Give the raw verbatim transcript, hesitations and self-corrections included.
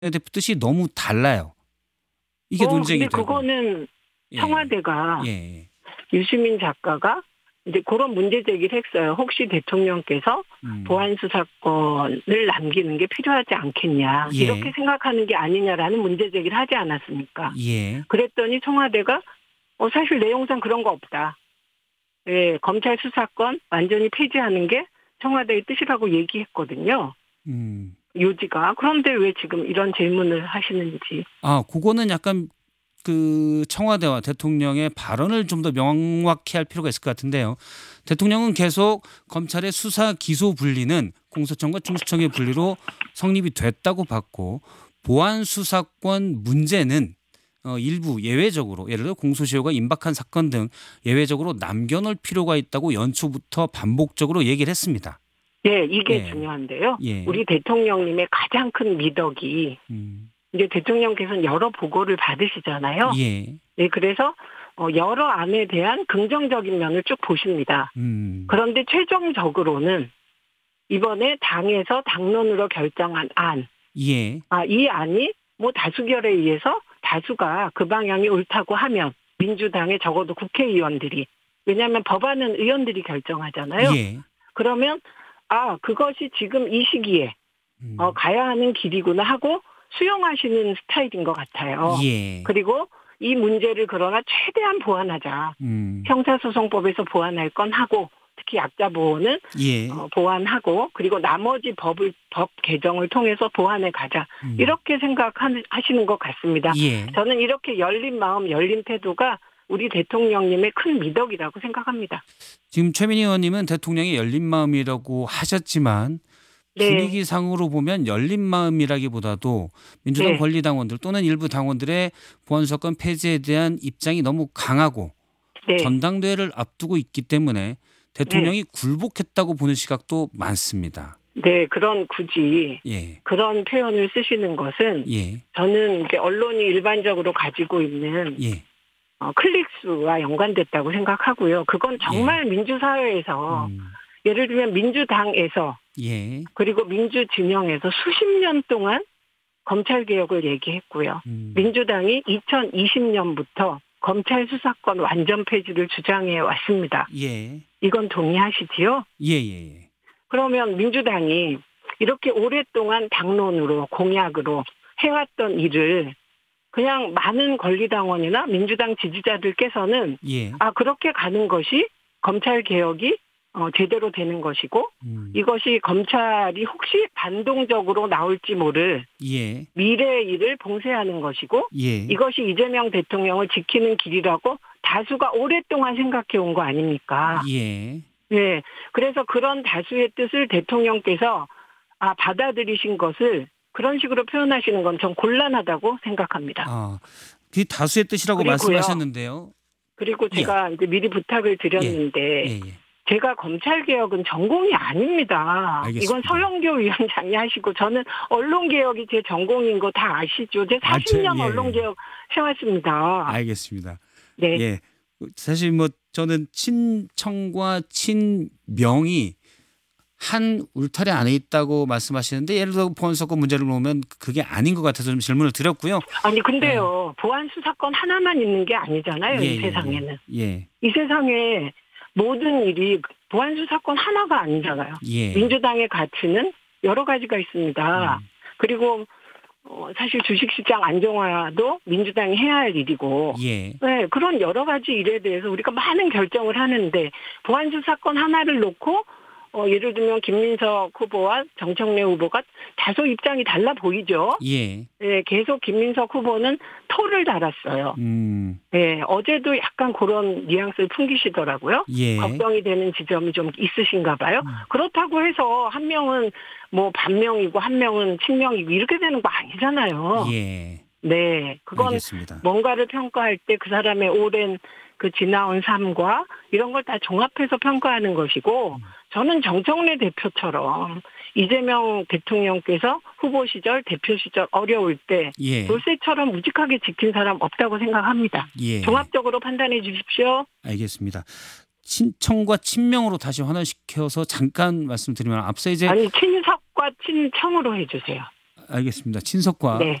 대표 뜻이 너무 달라요. 이게 어, 논쟁이 근데 되고. 그거는 예. 청와대가 예. 유시민 작가가 이제 그런 문제 제기를 했어요. 혹시 대통령께서 음. 보안 수사권을 남기는 게 필요하지 않겠냐. 예. 이렇게 생각하는 게 아니냐라는 문제 제기를 하지 않았습니까? 예. 그랬더니 청와대가 어, 사실 내용상 그런 거 없다. 예, 검찰 수사권 완전히 폐지하는 게 청와대의 뜻이라고 얘기했거든요. 음. 요지가. 그런데 왜 지금 이런 질문을 하시는지. 아, 그거는 약간 그 청와대와 대통령의 발언을 좀 더 명확히 할 필요가 있을 것 같은데요. 대통령은 계속 검찰의 수사 기소 분리는 공소청과 중수청의 분리로 성립이 됐다고 봤고, 보안 수사권 문제는 어, 일부 예외적으로, 예를 들어 공소시효가 임박한 사건 등 예외적으로 남겨놓을 필요가 있다고 연초부터 반복적으로 얘기를 했습니다. 네, 이게 예. 중요한데요. 예. 우리 대통령님의 가장 큰 미덕이 음. 이제 대통령께서는 여러 보고를 받으시잖아요. 예. 네, 그래서 어, 여러 안에 대한 긍정적인 면을 쭉 보십니다. 음. 그런데 최종적으로는 이번에 당에서 당론으로 결정한 안, 예. 아, 이 안이 뭐 다수결에 의해서 다수가 그 방향이 옳다고 하면 민주당의 적어도 국회의원들이, 왜냐하면 법안은 의원들이 결정하잖아요. 예. 그러면 아, 그것이 지금 이 시기에 음. 어, 가야 하는 길이구나 하고 수용하시는 스타일인 것 같아요. 예. 그리고 이 문제를 그러나 최대한 보완하자. 음. 형사소송법에서 보완할 건 하고, 특히 약자 보호는 예. 어, 보완하고, 그리고 나머지 법을 법 개정을 통해서 보완해 가자. 음. 이렇게 생각하시는 것 같습니다. 예. 저는 이렇게 열린 마음, 열린 태도가 우리 대통령님의 큰 미덕이라고 생각합니다. 지금 최민희 의원님은 대통령이 열린 마음이라고 하셨지만 네. 분위기상으로 보면 열린 마음이라기보다도 민주당 네. 권리당원들 또는 일부 당원들의 보안수사권 폐지에 대한 입장이 너무 강하고 네. 전당대회를 앞두고 있기 때문에 대통령이 굴복했다고 보는 시각도 많습니다. 네, 그런 굳이 예. 그런 표현을 쓰시는 것은 예. 저는 이제 언론이 일반적으로 가지고 있는 예. 어, 클릭수와 연관됐다고 생각하고요. 그건 정말 민주사회에서 음. 예를 들면 민주당에서 예. 그리고 민주진영에서 수십 년 동안 검찰개혁을 얘기했고요. 음. 민주당이 이천이십 년부터 검찰 수사권 완전 폐지를 주장해 왔습니다. 예. 이건 동의하시지요? 예. 예. 그러면 민주당이 이렇게 오랫동안 당론으로 공약으로 해왔던 일을 그냥 많은 권리당원이나 민주당 지지자들께서는 예. 아, 그렇게 가는 것이 검찰개혁이 어, 제대로 되는 것이고 음. 이것이 검찰이 혹시 반동적으로 나올지 모를 예. 미래의 일을 봉쇄하는 것이고 예. 이것이 이재명 대통령을 지키는 길이라고 다수가 오랫동안 생각해 온 거 아닙니까? 예. 네. 그래서 그런 다수의 뜻을 대통령께서 아, 받아들이신 것을 그런 식으로 표현하시는 건 좀 곤란하다고 생각합니다. 아, 그 다수의 뜻이라고 그리고요. 말씀하셨는데요. 그리고 제가 이제 미리 부탁을 드렸는데 예. 예. 제가 검찰개혁은 전공이 아닙니다. 알겠습니다. 이건 서영교 위원장이 하시고 저는 언론개혁이 제 전공인 거 다 아시죠? 제 아, 사십 년 제- 예. 언론개혁 해왔습니다. 알겠습니다. 네. 예. 사실 뭐 저는 친청과 친명이 한 울타리 안에 있다고 말씀하시는데 예를 들어 보안수사권 문제를 보면 그게 아닌 것 같아서 좀 질문을 드렸고요. 아니 근데요. 보안 수사권 하나만 있는 게 아니잖아요. 예, 이 예, 세상에는. 예. 이 세상에 모든 일이 보안 수사권 하나가 아니잖아요. 예. 민주당의 가치는 여러 가지가 있습니다. 음. 그리고 어, 사실 주식시장 안정화도 민주당이 해야 할 일이고 예. 네, 그런 여러 가지 일에 대해서 우리가 많은 결정을 하는데 보안 수사권 하나를 놓고 어, 예를 들면 김민석 후보와 정청래 후보가 다소 입장이 달라 보이죠. 예. 네, 계속 김민석 후보는 토를 달았어요. 음. 네, 어제도 약간 그런 뉘앙스를 풍기시더라고요. 예. 걱정이 되는 지점이 좀 있으신가 봐요. 음. 그렇다고 해서 한 명은 뭐 반명이고 한 명은 친명이고 이렇게 되는 거 아니잖아요. 예. 네, 그건 알겠습니다. 뭔가를 평가할 때 그 사람의 오랜 그 지나온 삶과 이런 걸 다 종합해서 평가하는 것이고 저는 정청래 대표처럼 이재명 대통령께서 후보 시절 대표 시절 어려울 때 예. 돌쇠처럼 무직하게 지킨 사람 없다고 생각합니다. 예. 종합적으로 판단해 주십시오. 알겠습니다. 친청과 친명으로 다시 환원시켜서 잠깐 말씀드리면 앞서 이제 아니 친석과 친청으로 해주세요. 알겠습니다. 친석과 네.